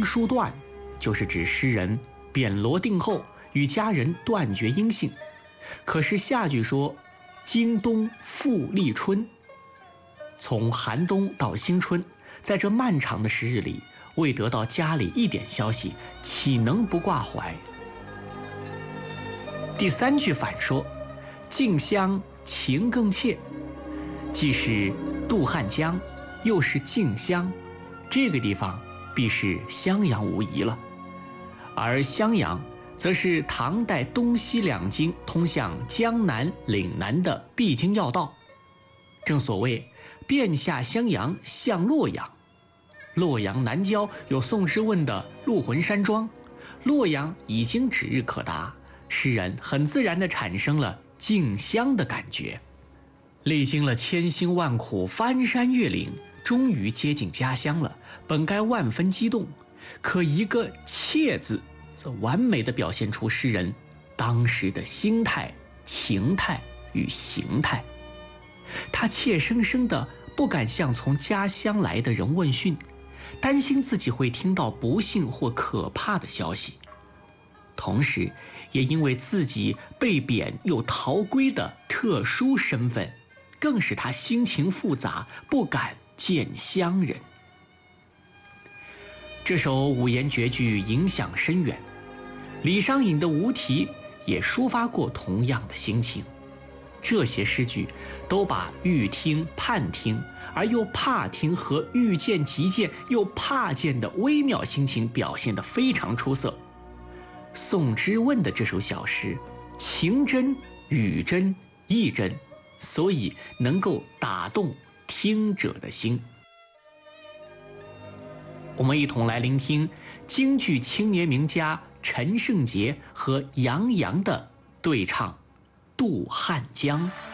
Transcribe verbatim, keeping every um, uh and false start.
书断，就是指诗人匾罗定后与家人断绝音信。可是下句说经冬复立春，从寒冬到新春，在这漫长的时日里，未得到家里一点消息，岂能不挂怀？第三句反说近乡情更切，既是渡汉江，又是近乡，这个地方必是襄阳无疑了。而襄阳则是唐代东西两京通向江南岭南的必经要道。正所谓便下襄阳向洛阳，洛阳南郊有宋之问的鹿魂山庄，洛阳已经指日可达，诗人很自然地产生了近乡的感觉。历经了千辛万苦，翻山越岭，终于接近家乡了，本该万分激动，可一个切字则完美地表现出诗人当时的心态、情态与形态。他怯生生地不敢向从家乡来的人问讯，担心自己会听到不幸或可怕的消息，同时也因为自己被贬又逃归的特殊身份，更使他心情复杂，不敢见乡人。这首五言绝句影响深远，李商隐的无题也抒发过同样的心情。这些诗句都把欲听盼听而又怕听和欲见即见又怕见的微妙心情表现得非常出色。宋之问的这首小诗情真语真意真，所以能够打动听者的心。我们一同来聆听京剧青年名家陈胜杰和杨洋的对唱《渡汉江》。